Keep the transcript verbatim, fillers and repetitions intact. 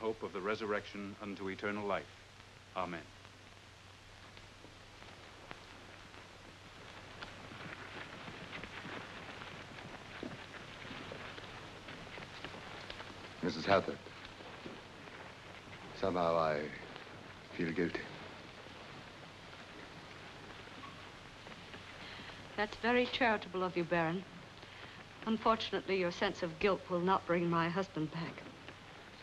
hope of the resurrection unto eternal life. Amen. Missus Hathaway, somehow I feel guilty. That's very charitable of you, Baron. Unfortunately, your sense of guilt will not bring my husband back.